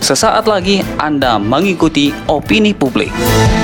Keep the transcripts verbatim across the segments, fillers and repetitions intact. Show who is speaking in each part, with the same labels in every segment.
Speaker 1: Sesaat lagi Anda mengikuti Opini Publik.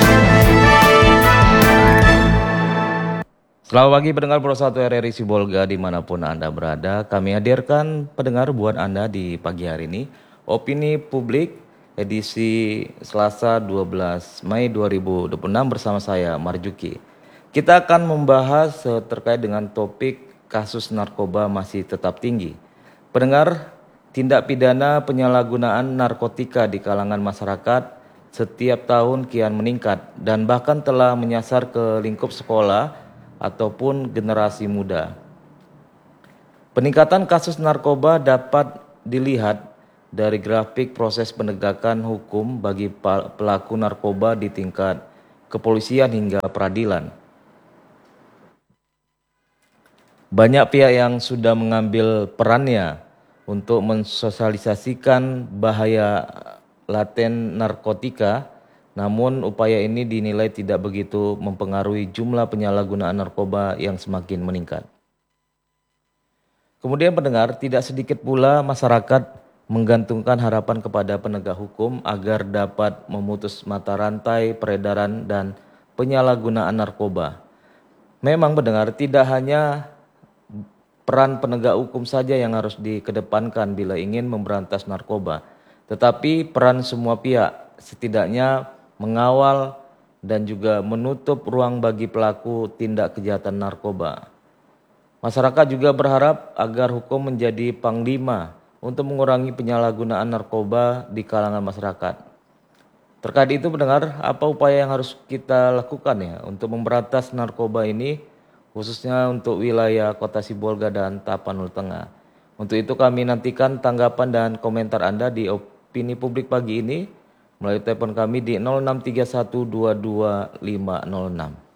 Speaker 2: Selamat pagi pendengar Pro satu R R I Sibolga dimanapun Anda berada. Kami hadirkan pendengar buat Anda di pagi hari ini Opini Publik edisi Selasa dua belas Mei dua ribu dua puluh enam bersama saya Marjuki. Kita akan membahas terkait dengan topik kasus narkoba masih tetap tinggi. Pendengar, tindak pidana penyalahgunaan narkotika di kalangan masyarakat setiap tahun kian meningkat dan bahkan telah menyasar ke lingkup sekolah ataupun generasi muda. Peningkatan kasus narkoba dapat dilihat dari grafik proses penegakan hukum bagi pelaku narkoba di tingkat kepolisian hingga peradilan. Banyak pihak yang sudah mengambil perannya untuk mensosialisasikan bahaya laten narkotika, namun upaya ini dinilai tidak begitu mempengaruhi jumlah penyalahgunaan narkoba yang semakin meningkat. Kemudian pendengar, tidak sedikit pula masyarakat menggantungkan harapan kepada penegak hukum agar dapat memutus mata rantai peredaran dan penyalahgunaan narkoba. Memang pendengar, tidak hanya peran penegak hukum saja yang harus dikedepankan bila ingin memberantas narkoba, tetapi peran semua pihak setidaknya mengawal dan juga menutup ruang bagi pelaku tindak kejahatan narkoba. Masyarakat juga berharap agar hukum menjadi panglima untuk mengurangi penyalahgunaan narkoba di kalangan masyarakat. Terkait itu pendengar, apa upaya yang harus kita lakukan ya untuk memberantas narkoba ini, khususnya untuk wilayah Kota Sibolga dan Tapanuli Tengah. Untuk itu kami nantikan tanggapan dan komentar Anda di Opini Publik pagi ini melalui telepon kami di nol enam tiga satu dua dua lima nol enam.